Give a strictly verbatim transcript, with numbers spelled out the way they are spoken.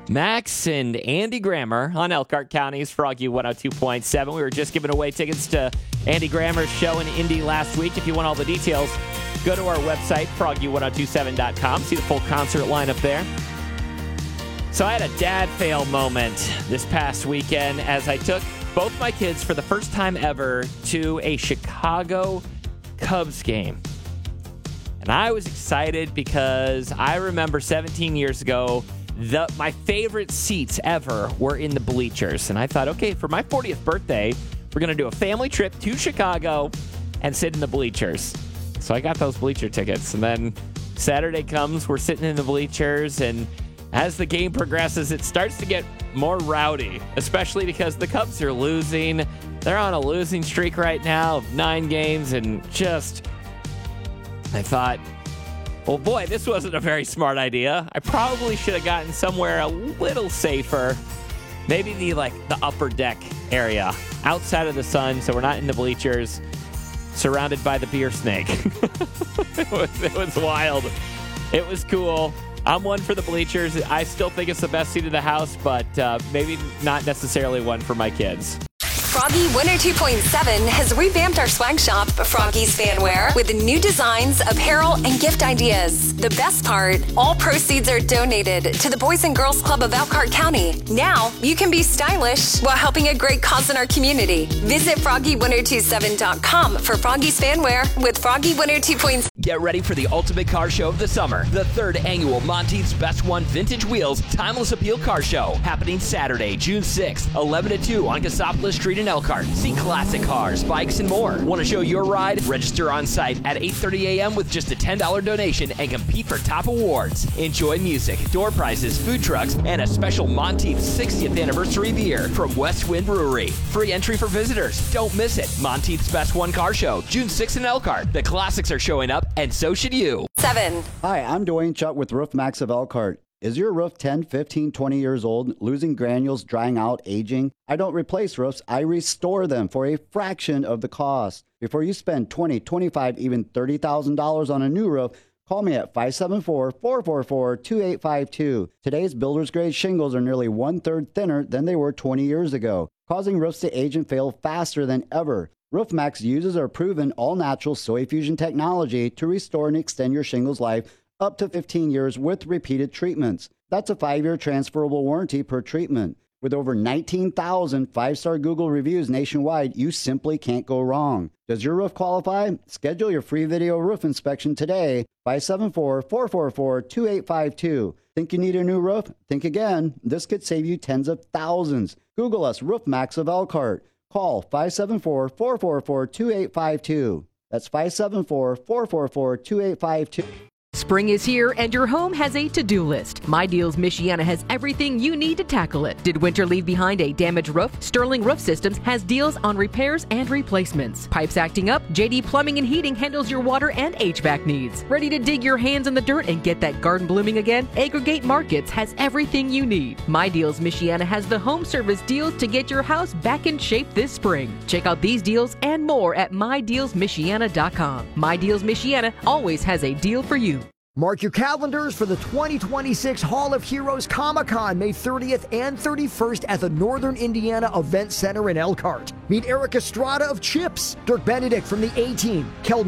Max and Andy Grammer on Elkhart County's Froggy one oh two point seven. We were just giving away tickets to Andy Grammer's show in Indy last week. If you want all the details, go to our website, froggy ten twenty-seven dot com. See the full concert lineup there. So I had a dad fail moment this past weekend as I took both my kids for the first time ever to a Chicago Cubs game. And I was excited because I remember seventeen years ago, The, my favorite seats ever were in the bleachers. And I thought, okay, for my fortieth birthday, we're going to do a family trip to Chicago and sit in the bleachers. So I got those bleacher tickets. And then Saturday comes, we're sitting in the bleachers. And as the game progresses, it starts to get more rowdy, especially because the Cubs are losing. They're on a losing streak right now of nine games. And just, I thought, well, boy, this wasn't a very smart idea. I probably should have gotten somewhere a little safer. Maybe the like the upper deck area, outside of the sun, so we're not in the bleachers, surrounded by the beer snake. it, was, it was wild. It was cool. I'm one for the bleachers. I still think it's the best seat in the house, but uh, maybe not necessarily one for my kids. Froggy one oh two point seven has revamped our swag shop, Froggy's Fanwear, with new designs, apparel, and gift ideas. The best part, all proceeds are donated to the Boys and Girls Club of Elkhart County. Now, you can be stylish while helping a great cause in our community. Visit froggy ten twenty-seven dot com for Froggy's Fanwear with Froggy one oh two point seven. Get ready for the ultimate car show of the summer. The third annual Monteith's Best One Vintage Wheels Timeless Appeal Car Show. Happening Saturday, June sixth, eleven to two on Cassopolis Street in Elkhart. See classic cars, bikes, and more. Want to show your ride? Register on site at eight thirty a.m. with just a ten dollars donation and compete for top awards. Enjoy music, door prizes, food trucks, and a special Monteith sixtieth anniversary beer from West Wind Brewery. Free entry for visitors. Don't miss it. Monteith's Best One Car Show, June sixth in Elkhart. The classics are showing up, and so should you. Seven. Hi, I'm Dwayne Chuck with Roof Max of Elkhart. Is your roof ten, fifteen, twenty years old, losing granules, drying out, aging? I don't replace roofs, I restore them for a fraction of the cost. Before you spend twenty thousand dollars, twenty-five thousand dollars, even thirty thousand dollars on a new roof, call me at five seven four, four four four, two eight five two. Today's builder's grade shingles are nearly one-third thinner than they were twenty years ago, causing roofs to age and fail faster than ever. RoofMax uses our proven all-natural soil fusion technology to restore and extend your shingles life up to fifteen years with repeated treatments. That's a five-year transferable warranty per treatment. With over nineteen thousand five-star Google reviews nationwide, you simply can't go wrong. Does your roof qualify? Schedule your free video roof inspection today, five seven four, four four four, two eight five two. Think you need a new roof? Think again. This could save you tens of thousands. Google us, RoofMax of Elkhart. Call five seven four, four four four, two eight five two. That's five seven four, four four four, two eight five two. Spring is here and your home has a to-do list. My Deals Michiana has everything you need to tackle it. Did winter leave behind a damaged roof? Sterling Roof Systems has deals on repairs and replacements. Pipes acting up? J D Plumbing and Heating handles your water and H V A C needs. Ready to dig your hands in the dirt and get that garden blooming again? Aggregate Markets has everything you need. My Deals Michiana has the home service deals to get your house back in shape this spring. Check out these deals and more at my deals michiana dot com. My Deals Michiana always has a deal for you. Mark your calendars for the twenty twenty-six Hall of Heroes Comic-Con, May thirtieth and thirty-first at the Northern Indiana Event Center in Elkhart. Meet Eric Estrada of Chips, Dirk Benedict from the A-Team, Kel